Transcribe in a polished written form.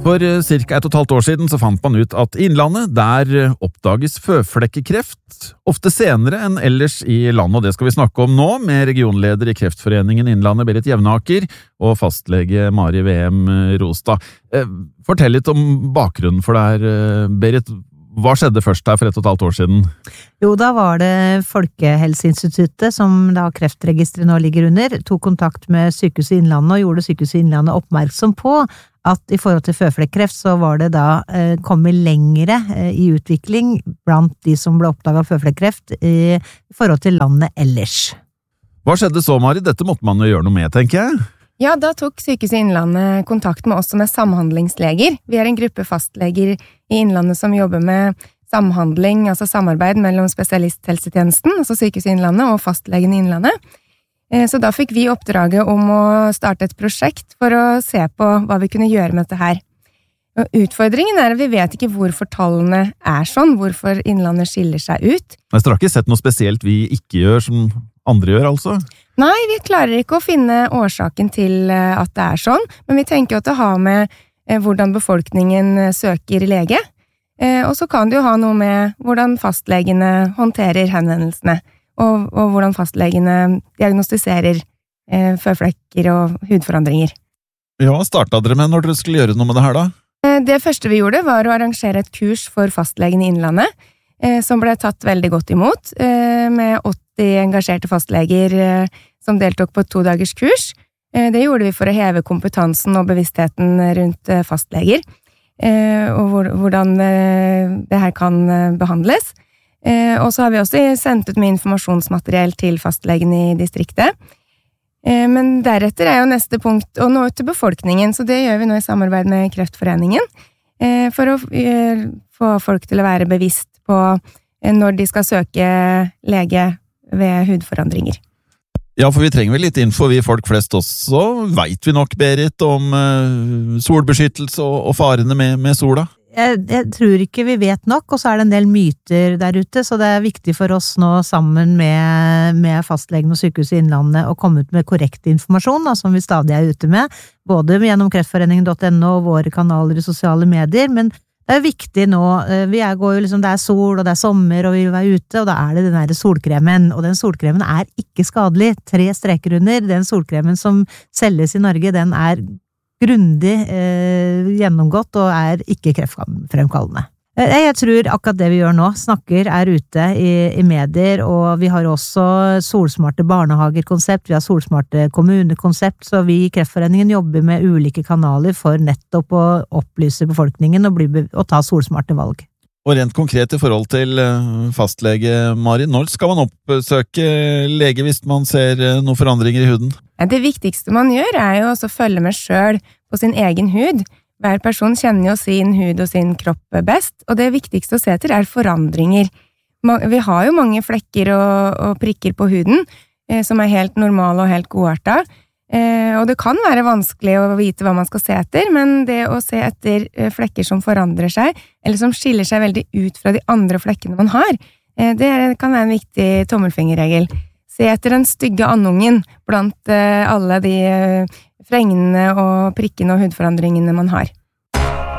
For cirka 1,5 år siden så fant man ut at i Innlandet, der oppdages føflekkekreft ofte senere enn ellers i landet, og det skal vi snakke om nå med regionleder i Kreftforeningen Innlandet, Berit Jevnaker, og fastlege Mari VM Rostad. Fortell litt om bakgrunnen for det her, Berit. Hva skjedde først her for 1,5 år siden? Jo, da var det Folkehelseinstituttet, som da kreftregisteret nå ligger under, tok kontakt med Sykehuset Innlandet og gjorde Sykehuset Innlandet oppmerksom på at i forhold til føflekkreft så var det da kommet lengre i utvikling blant de som ble oppdaget føflekkreft i forhold til landet ellers. Hva skjedde så, Mari? Dette måtte man jo gjøre noe med, tenker jeg. Ja, da tok Sykehuset Innlandet kontakt med oss som samhandlingsleger. Vi en gruppe fastleger i Innlandet som jobber med samhandling, altså samarbeid mellom spesialisthelsetjenesten, altså Sykehuset Innlandet og fastlegen i Innlandet. Så da fikk vi oppdraget om å starte et prosjekt for å se på hva vi kunne gjøre med dette her. Og utfordringen at vi vet ikke hvorfor tallene sånn, hvorfor Innlandet skiller seg ut. Men dere har ikke sett noe spesielt vi ikke gjør som andre gjør, altså? Nei, vi klarer ikke å finne årsaken til at det sånn, men vi tenker at det har med hvordan befolkningen søker lege, og så kan det jo ha noe med hvordan fastlegene håndterer henvendelsene, og hvordan fastlegene diagnostiserer føflekker og hudforandringer. Ja, hva startet dere med når dere skulle gjøre noe med det her da? Det første vi gjorde var å arrangere et kurs for fastlegen i Innlandet, som ble tatt veldig godt imot, med 80 engasjerte fastleger som deltok på et 2-dagers kurs. Det gjorde vi for å heve kompetansen og bevisstheten rundt fastleger, og hvordan det her kan behandles. Og så har vi også sendt ut med informasjonsmateriell til fastlegen i distriktet. Men deretter jo neste punkt å nå ut til befolkningen, så det gjør vi nå i samarbeid med Kreftforeningen, for å få folk til å være bevisst på når de skal søke lege ved hudforandringer. Ja, for vi trenger vel litt info, vi folk flest også. Vet vi nok, Berit, om solbeskyttelse og farene med sola? Jeg tror ikke vi vet nok, og så det en del myter der ute, så det viktig for oss nå sammen med fastlegen og Sykehuset Innlandet å komme ut med korrekt informasjon, da, som vi stadig ute med, både gjennom kreftforeningen.no og våre kanaler i sosiale medier, men det viktig nå, går jo liksom, det sol, og det sommer, og vi vil være ute, og da det den der solkremen, og den solkremen ikke skadelig. 3 streker under, den solkremen som selges i Norge, den grundig gjennomgått, og ikke kreftfremkallende. Jeg tror akkurat det vi gjør nå, snakker ute i medier, og vi har også solsmarte barnehager-konsept, vi har solsmarte kommunekonsept, så vi i Kreftforeningen jobber med ulike kanaler for nettopp å opplyse befolkningen og ta solsmarte valg. Og rent konkret i forhold til fastlege, Mari, når skal man oppsøke lege hvis man ser noen forandringer i huden? Det viktigste man gjør jo også å følge med selv på sin egen hud. Hver person kjenner jo sin hud og sin kropp best, og det viktigste å se til forandringer. Vi har jo mange flekker og prikker på huden, som helt normale og helt godartet, og det kan være vanskelig å vite hva man skal se etter, men det å se etter flekker som forandrer seg, eller som skiller seg veldig ut fra de andre flekkene man har, det kan være en viktig tommelfingerregel. Se etter den stygge andungen blant alle de fregnene og prikkene og hudforandringene man har.